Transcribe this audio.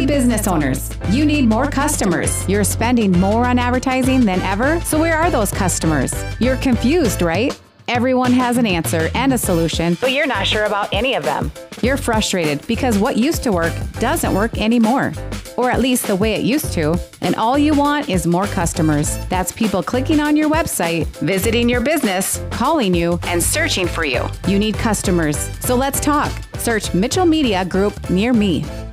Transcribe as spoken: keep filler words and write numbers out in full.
business owners, you need more customers. You're spending more on advertising than ever, so where are those customers? You're confused, right? Everyone has an answer and a solution, but you're not sure about any of them. You're frustrated because what used to work doesn't work anymore, or at least the way it used to, and all you want is more customers. That's people clicking on your website, visiting your business, calling you, and searching for you. You need customers, so let's talk. Search Mitchell Media Group near me.